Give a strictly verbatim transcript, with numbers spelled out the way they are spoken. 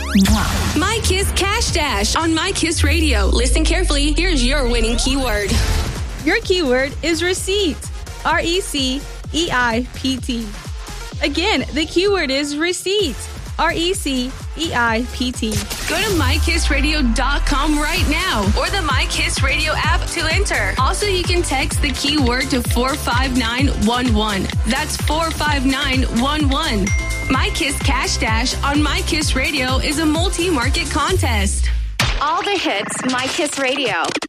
Mwah. My Kiss Cash Dash on My Kiss Radio. Listen carefully. Here's your winning keyword. Your keyword is receipt. R E C E I P T. Again, the keyword is receipt. R E C E I P T. Go to my kiss radio dot com right now or the My Kiss Radio app to enter. Also, you can text the keyword to four five nine one one. That's four five nine one one. My Kiss Cash Dash on My Kiss Radio is a multi-market contest. All the hits, My Kiss Radio.